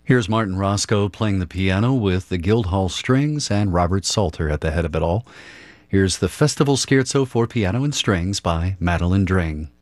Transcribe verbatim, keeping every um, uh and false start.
Here's Martin Roscoe playing the piano with the Guildhall Strings and Robert Salter at the head of it all. Here's the Festival Scherzo for Piano and Strings by Madeline Dring.